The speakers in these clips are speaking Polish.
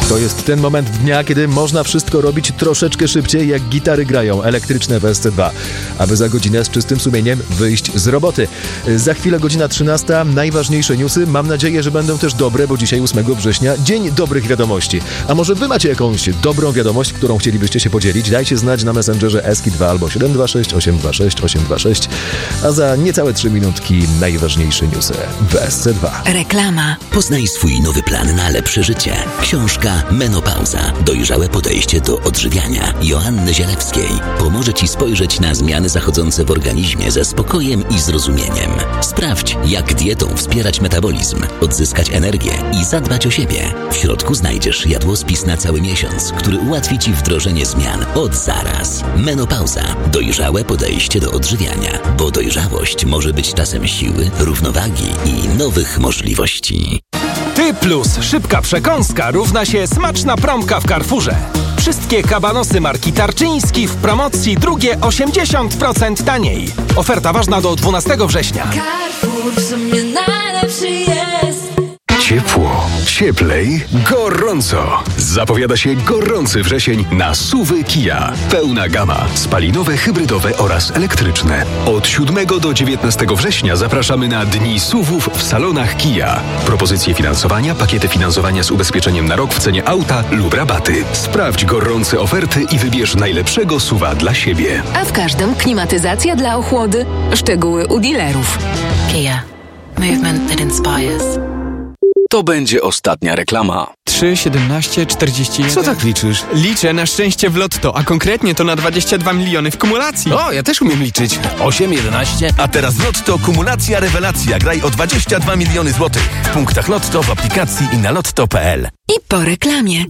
To jest ten moment dnia, kiedy można wszystko robić troszeczkę szybciej, jak gitary grają elektryczne w SC2, aby za godzinę z czystym sumieniem wyjść z roboty. Za chwilę godzina 13. Najważniejsze newsy. Mam nadzieję, że będą też dobre, bo dzisiaj 8 września, dzień dobrych wiadomości. A może wy macie jakąś dobrą wiadomość, którą chcielibyście się podzielić? Dajcie znać na Messengerze SK2 albo 726 826 826. A za niecałe 3 minutki najważniejsze newsy w SC2. Reklama. Poznaj swój nowy plan na lepsze życie. Książka Menopauza. Dojrzałe podejście do odżywiania Joanny Zielewskiej pomoże Ci spojrzeć na zmiany zachodzące w organizmie ze spokojem i zrozumieniem. Sprawdź, jak dietą wspierać metabolizm, odzyskać energię i zadbać o siebie. W środku znajdziesz jadłospis na cały miesiąc, który ułatwi Ci wdrożenie zmian od zaraz. Menopauza. Dojrzałe podejście do odżywiania, bo dojrzałość może być czasem siły, równowagi i nowych możliwości. Ty plus szybka przekąska równa się smaczna promka w Carrefourze. Wszystkie kabanosy marki Tarczyński w promocji, drugie 80% taniej. Oferta ważna do 12 września. Carrefour w sumie najlepszy jest. Ciepło, cieplej, gorąco. Zapowiada się gorący wrzesień na SUV-y Kia. Pełna gama, spalinowe, hybrydowe oraz elektryczne. Od 7 do 19 września zapraszamy na Dni SUV-ów w salonach Kia. Propozycje finansowania, pakiety finansowania z ubezpieczeniem na rok w cenie auta lub rabaty. Sprawdź gorące oferty i wybierz najlepszego SUV-a dla siebie. A w każdym klimatyzacja dla ochłody. Szczegóły u dealerów. Kia. Movement that inspires. To będzie ostatnia reklama. 3, 17, 41... Co tak liczysz? Liczę na szczęście w lotto, a konkretnie to na 22 miliony w kumulacji. O, ja też umiem liczyć. 8, 11... A teraz Lotto kumulacja rewelacja. Graj o 22 miliony złotych. W punktach Lotto, w aplikacji i na lotto.pl. I po reklamie.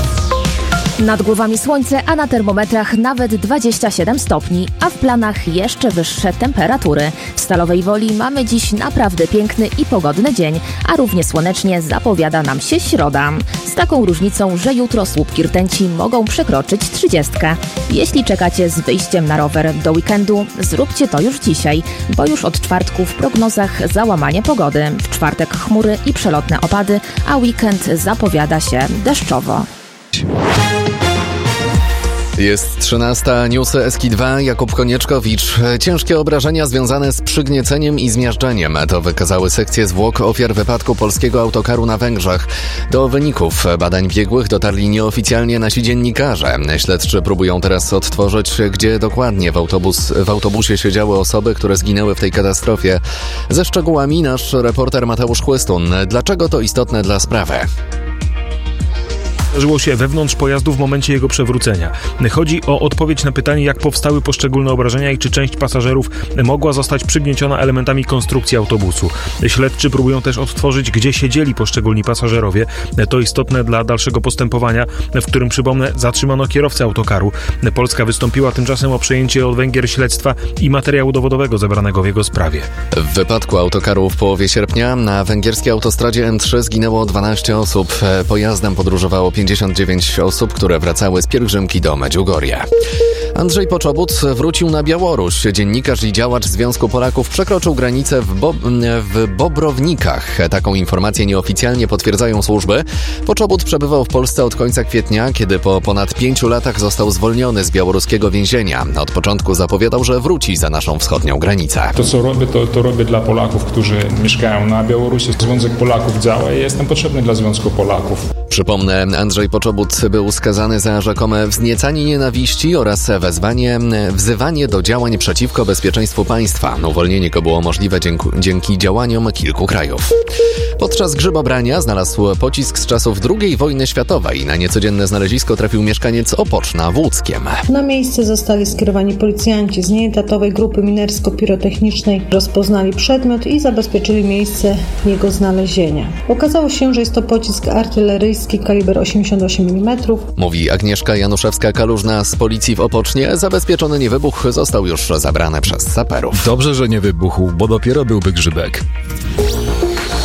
Nad głowami słońce, a na termometrach nawet 27 stopni, a w planach jeszcze wyższe temperatury. W Stalowej Woli mamy dziś naprawdę piękny i pogodny dzień, a równie słonecznie zapowiada nam się środa. Z taką różnicą, że jutro słupki rtęci mogą przekroczyć 30. Jeśli czekacie z wyjściem na rower do weekendu, zróbcie to już dzisiaj, bo już od czwartku w prognozach załamanie pogody. W czwartek chmury i przelotne opady, a weekend zapowiada się deszczowo. Jest 13. Newsy SK2. Jakub Konieczkowicz. Ciężkie obrażenia związane z przygnieceniem i zmiażdżeniem. To wykazały sekcje zwłok ofiar wypadku polskiego autokaru na Węgrzech. Do wyników badań biegłych dotarli nieoficjalnie nasi dziennikarze. Śledczy próbują teraz odtworzyć, gdzie dokładnie w autobusie siedziały osoby, które zginęły w tej katastrofie. Ze szczegółami nasz reporter Mateusz Chłystun. Dlaczego to istotne dla sprawy? Zdarzyło się wewnątrz pojazdu w momencie jego przewrócenia. Chodzi o odpowiedź na pytanie, jak powstały poszczególne obrażenia i czy część pasażerów mogła zostać przygnieciona elementami konstrukcji autobusu. Śledczy próbują też odtworzyć, gdzie siedzieli poszczególni pasażerowie. To istotne dla dalszego postępowania, w którym, przypomnę, zatrzymano kierowcę autokaru. Polska wystąpiła tymczasem o przejęcie od Węgier śledztwa i materiału dowodowego zebranego w jego sprawie. W wypadku autokaru w połowie sierpnia na węgierskiej autostradzie M3 zginęło 12 osób. Pojazdem podróżowało 59 osób, które wracały z pielgrzymki do Medjugorje. Andrzej Poczobut wrócił na Białoruś. Dziennikarz i działacz Związku Polaków przekroczył granicę w Bobrownikach. Taką informację nieoficjalnie potwierdzają służby. Poczobut przebywał w Polsce od końca kwietnia, kiedy po ponad 5 latach został zwolniony z białoruskiego więzienia. Od początku zapowiadał, że wróci za naszą wschodnią granicę. To, co robię, to robię dla Polaków, którzy mieszkają na Białorusi. Związek Polaków działa i jestem potrzebny dla Związku Polaków. Przypomnę, Andrzej Poczobut był skazany za rzekome wzniecanie nienawiści oraz wzywanie do działań przeciwko bezpieczeństwu państwa. Uwolnienie go było możliwe dzięki działaniom kilku krajów. Podczas grzybobrania znalazł pocisk z czasów II wojny światowej. Na niecodzienne znalezisko trafił mieszkaniec Opoczna w Łódzkiem. Na miejsce zostali skierowani policjanci z nieetatowej grupy minersko-pirotechnicznej. Rozpoznali przedmiot i zabezpieczyli miejsce jego znalezienia. Okazało się, że jest to pocisk artyleryjski kaliber 88 mm. Mówi Agnieszka Januszewska-Kalużna z policji w Opocznie. Zabezpieczony niewybuch został już zabrany przez saperów. Dobrze, że nie wybuchł, bo dopiero byłby grzybek.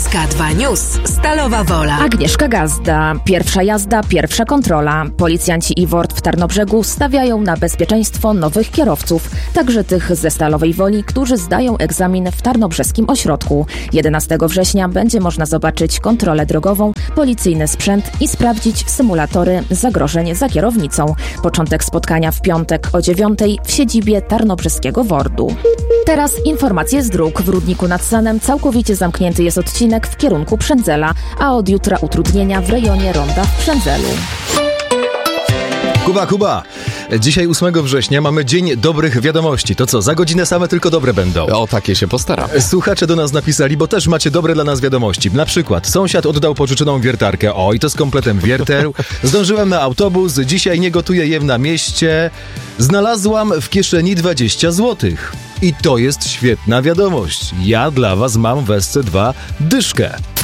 SK2 News. Stalowa Wola. Agnieszka Gazda. Pierwsza jazda, pierwsza kontrola. Policjanci IWORD w Tarnobrzegu stawiają na bezpieczeństwo nowych kierowców, także tych ze Stalowej Woli, którzy zdają egzamin w tarnobrzeskim ośrodku. 11 września będzie można zobaczyć kontrolę drogową, policyjny sprzęt i sprawdzić symulatory zagrożeń za kierownicą. Początek spotkania w piątek o 9:00 w siedzibie tarnobrzeskiego WORD-u. Teraz informacje z dróg. W Rudniku nad Sanem całkowicie zamknięty jest odcinek w kierunku Przędzela, a od jutra utrudnienia w rejonie ronda w Przędzelu. Kuba! Dzisiaj 8 września mamy Dzień Dobrych Wiadomości. To co, za godzinę same tylko dobre będą. O takie się postaramy. Słuchacze do nas napisali, bo też macie dobre dla nas wiadomości. Na przykład sąsiad oddał pożyczoną wiertarkę. Oj, to z kompletem wierteł. Zdążyłem na autobus, dzisiaj nie gotuję jem na mieście. Znalazłam w kieszeni 20 złotych. I to jest świetna wiadomość. Ja dla was mam w SC2 dyszkę.